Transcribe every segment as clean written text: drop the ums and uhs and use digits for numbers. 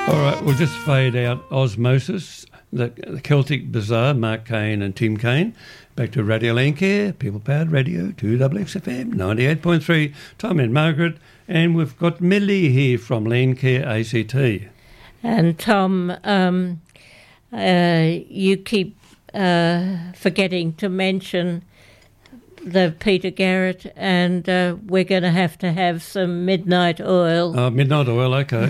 All right, we'll just fade out Osmosis, the Celtic Bazaar, Mark Kane and Tim Kane. Back to Radio Landcare, People-Powered Radio, 2XXFM, 98.3. Tom and Margaret, and we've got Millie here from Landcare ACT. And Tom, you keep forgetting to mention the Peter Garrett, and we're going to have some Midnight Oil. Midnight Oil, okay.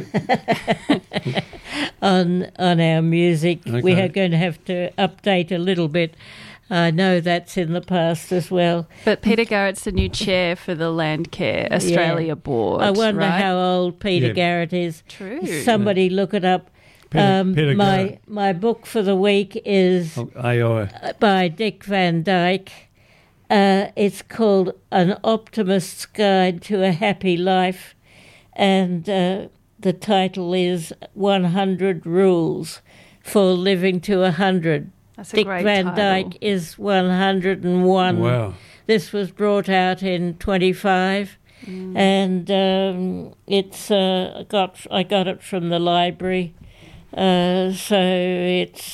on our music. Okay. We are going to have to update a little bit. I know that's in the past as well. But Peter Garrett's the new chair for the Landcare Australia board. I wonder right? how old Peter Garrett is. True. Somebody look it up. Peter Garrett. My book for the week is by Dick Van Dyke. It's called An Optimist's Guide to a Happy Life, and the title is 100 Rules for Living to 100. That's a Dick great Van title. Dyke is 101. Wow. This was brought out in 25, and it's I got it from the library. So it's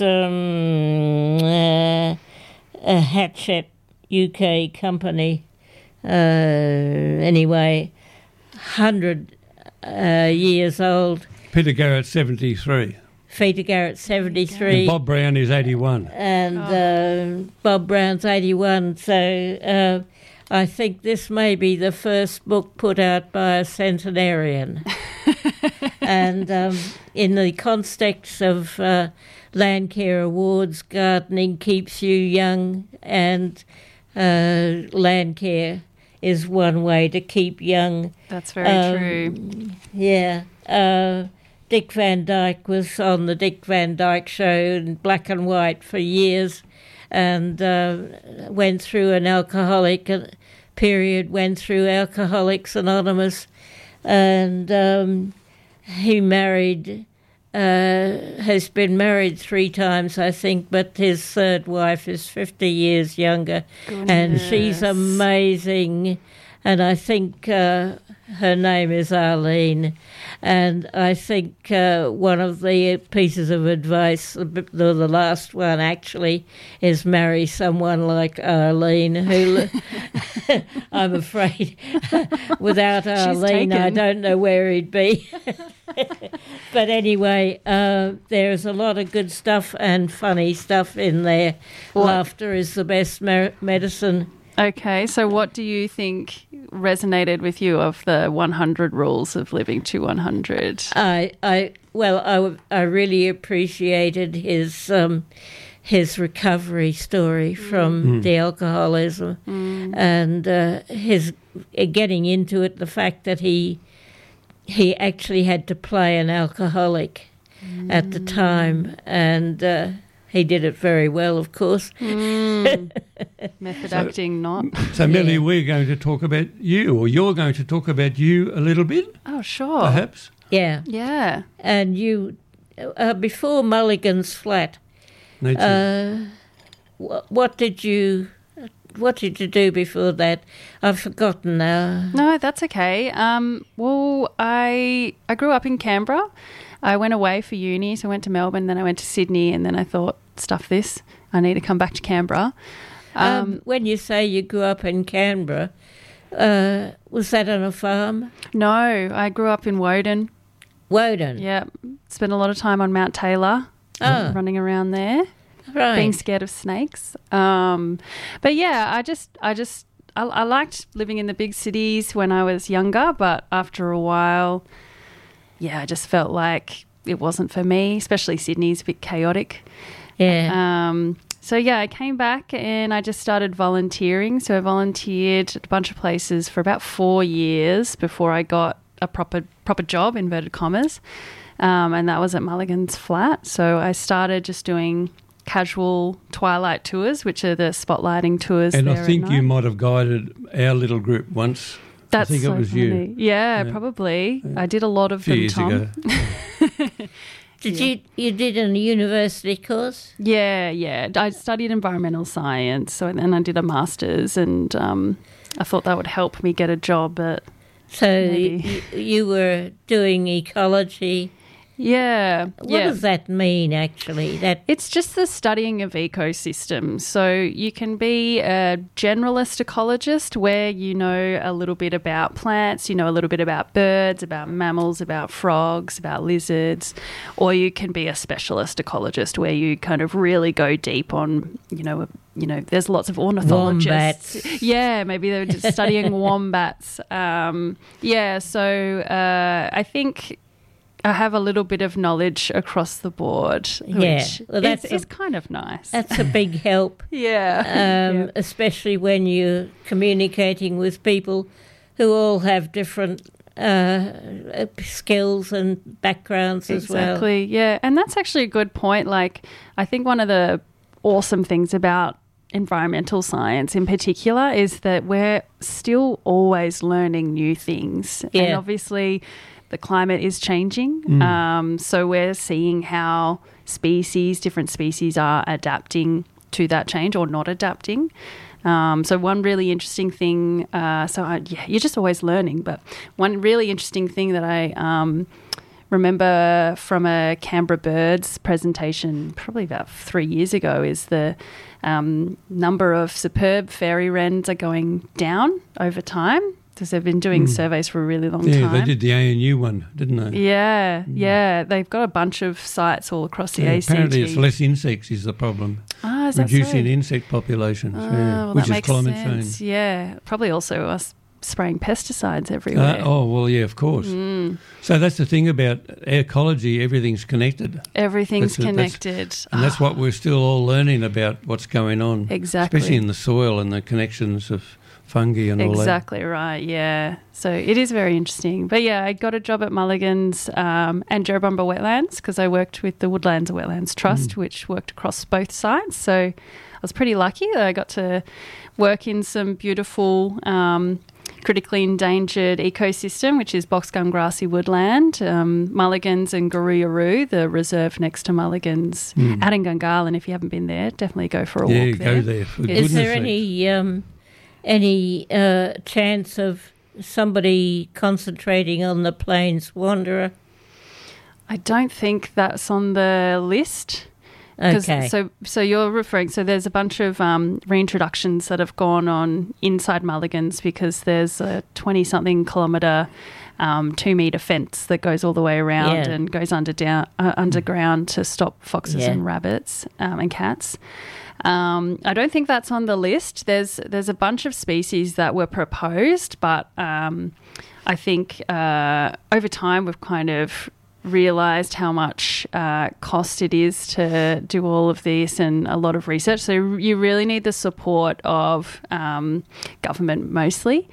a Hatchet UK company. Anyway, 100 years old. Peter Garrett, 73. Peter Garrett, 73. And Bob Brown is 81. And Bob Brown's 81. So I think this may be the first book put out by a centenarian. And in the context of Landcare Awards, gardening keeps you young, and Landcare is one way to keep young. That's very true. Yeah. Dick Van Dyke was on the Dick Van Dyke Show in black and white for years, and went through an alcoholic period, went through Alcoholics Anonymous, and he married, has been married 3 times, I think, but his third wife is 50 years younger. Goodness. And she's amazing. And I think her name is Arlene. And I think one of the pieces of advice, the last one actually, is marry someone like Arlene, who I'm afraid without Arlene I don't know where he'd be. But anyway, there's a lot of good stuff and funny stuff in there. What? Laughter is the best medicine. Okay, so what do you think resonated with you of the 100 rules of living to 100? I really appreciated his recovery story from the alcoholism, and his getting into it. The fact that he actually had to play an alcoholic at the time, and he did it very well, of course. Method acting, not. So, Millie, we're going to talk about you, or you're going to talk about you a little bit, Oh, sure. perhaps. Yeah. Yeah. And you, before Mulligan's Flat, what did you do before that? I've forgotten now. No, that's okay. Well, I grew up in Canberra. I went away for uni, so I went to Melbourne, then I went to Sydney, and then I thought, stuff this, I need to come back to Canberra. When you say you grew up in Canberra, was that on a farm? No, I grew up in Woden. Woden? Yeah, spent a lot of time on Mount Taylor, running around there, Right. being scared of snakes. But yeah, I liked living in the big cities when I was younger, but after a while, yeah, I just felt like it wasn't for me, especially Sydney's a bit chaotic. Yeah. So, yeah, I came back and I just started volunteering. So I volunteered at a bunch of places for about 4 years before I got a proper job, inverted commas, and that was at Mulligan's Flat. So I started just doing casual twilight tours, which are the spotlighting tours. And there I think at you night. might have guided our little group once. That's I think so it was funny. you. Yeah, probably. I did a lot of A few them, years Tom. ago. You did a university course? Yeah. I studied environmental science, so then I did a master's, and I thought that would help me get a job at. So Maybe. you were doing ecology Yeah. What does that mean, actually? It's just the studying of ecosystems. So you can be a generalist ecologist where you know a little bit about plants, you know a little bit about birds, about mammals, about frogs, about lizards, or you can be a specialist ecologist where you kind of really go deep on, there's lots of ornithologists. Wombats. Yeah, maybe they're just studying wombats. So I think I have a little bit of knowledge across the board, which is kind of nice. That's a big help. Yeah. Especially when you're communicating with people who all have different skills and backgrounds as well. Exactly, yeah. And that's actually a good point. Like, I think one of the awesome things about environmental science in particular is that we're still always learning new things. Yeah. And obviously the climate is changing. So we're seeing how different species are adapting to that change or not adapting. So one really interesting thing, you're just always learning, but one really interesting thing that I remember from a Canberra Birds presentation probably about 3 years ago is the number of superb fairy wrens are going down over time. Because they've been doing surveys for a really long time. Yeah, they did the ANU one, didn't they? Yeah. They've got a bunch of sites all across the ACT. Apparently it's less insects is the problem. Is that Reducing so? insect populations, which is makes climate sense. change. Yeah, probably also us spraying pesticides everywhere. Of course. So that's the thing about ecology, everything's connected. Everything's connected. That's what we're still all learning about what's going on. Exactly. Especially in the soil and the connections of fungi and all that. Exactly right, yeah. So it is very interesting. But yeah, I got a job at Mulligan's and Jerrabomba Wetlands because I worked with the Woodlands and Wetlands Trust, which worked across both sites. So I was pretty lucky that I got to work in some beautiful critically endangered ecosystem, which is boxgum grassy woodland, Mulligan's and Guruyaroo, the reserve next to Mulligan's out in Gungahlin. If you haven't been there, definitely go for a walk there. Yeah, go there. For Is there goodness any chance of somebody concentrating on the Plains Wanderer? I don't think that's on the list. Okay. So you're referring, so there's a bunch of reintroductions that have gone on inside Mulligan's because there's a 20-something kilometre 2-metre fence that goes all the way around and goes underground to stop foxes and rabbits and cats. I don't think that's on the list. There's a bunch of species that were proposed, but I think over time we've kind of realised how much cost it is to do all of this and a lot of research. So you really need the support of government mostly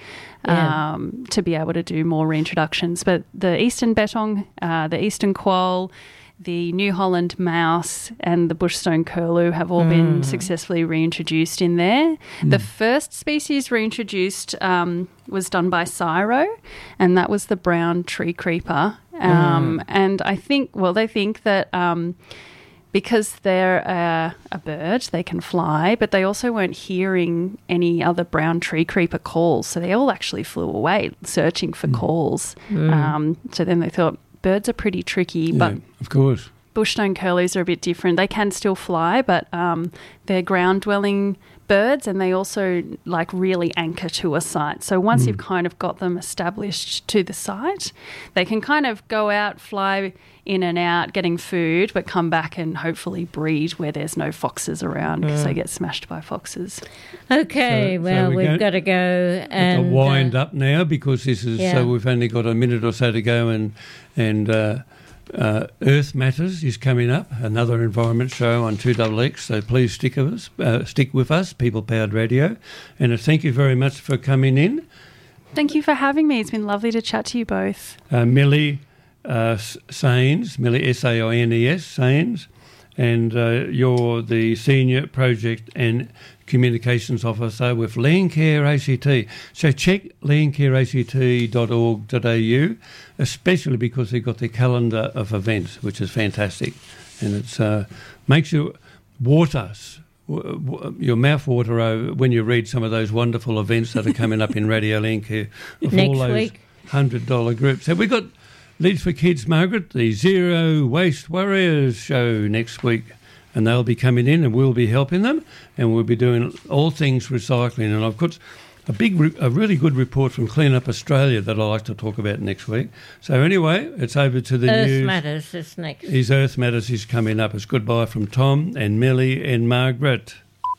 to be able to do more reintroductions. But the eastern bettong, the eastern quoll, the New Holland mouse and the bushstone curlew have all been successfully reintroduced in there. The first species reintroduced was done by CSIRO, and that was the brown tree creeper. And I think, they think that because they're a bird, they can fly, but they also weren't hearing any other brown tree creeper calls. So they all actually flew away searching for calls. So then they thought, birds are pretty tricky, but of course, bushstone curlews are a bit different. They can still fly, but they're ground-dwelling birds, and they also really anchor to a site. So once you've kind of got them established to the site, they can kind of go out, fly in and out, getting food, but come back and hopefully breed where there's no foxes around because they get smashed by foxes. Okay, we've got to go and wind up now because this is so we've only got a minute or so to go, and Earth Matters is coming up, another environment show on 2XX, so please stick with us, People Powered Radio. And thank you very much for coming in. Thank you for having me. It's been lovely to chat to you both. Millie Sains, Millie S-A-I-N-E-S, Sains, and you're the Senior Project and Communications Officer with Landcare ACT. So check landcareact.org.au, especially because they've got their calendar of events, which is fantastic. And it makes you your mouth water over when you read some of those wonderful events that are coming up in Radio Landcare of next all those week. $100 groups. Have we got Leads for Kids, Margaret, the Zero Waste Warriors show next week. And they'll be coming in and we'll be helping them. And we'll be doing all things recycling. And I've got a really good report from Clean Up Australia that I'd like to talk about next week. So anyway, it's over to the news. Earth Matters is next. His Earth Matters is coming up. It's goodbye from Tom and Millie and Margaret.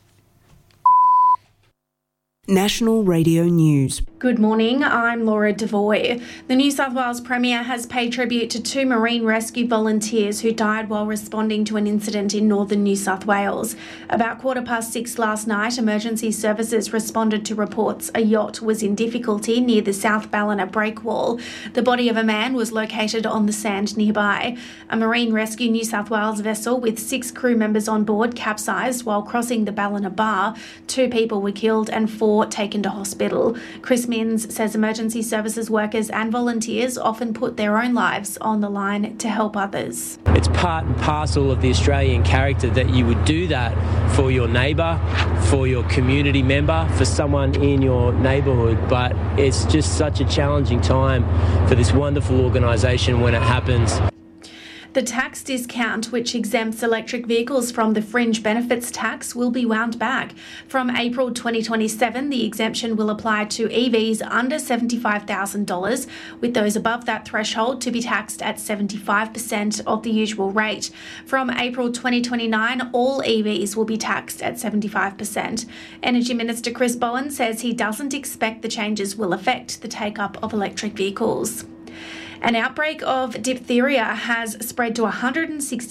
National Radio News. Good morning, I'm Laura Devoy. The New South Wales Premier has paid tribute to 2 marine rescue volunteers who died while responding to an incident in northern New South Wales. About 6:15 last night, emergency services responded to reports a yacht was in difficulty near the South Ballina breakwall. The body of a man was located on the sand nearby. A Marine Rescue New South Wales vessel with 6 crew members on board capsized while crossing the Ballina Bar. 2 people were killed and 4 taken to hospital. Chris Minns says emergency services workers and volunteers often put their own lives on the line to help others. It's part and parcel of the Australian character that you would do that for your neighbour, for your community member, for someone in your neighbourhood. But it's just such a challenging time for this wonderful organisation when it happens. The tax discount, which exempts electric vehicles from the fringe benefits tax, will be wound back. From April 2027, the exemption will apply to EVs under $75,000, with those above that threshold to be taxed at 75% of the usual rate. From April 2029, all EVs will be taxed at 75%. Energy Minister Chris Bowen says he doesn't expect the changes will affect the take-up of electric vehicles. An outbreak of diphtheria has spread to 160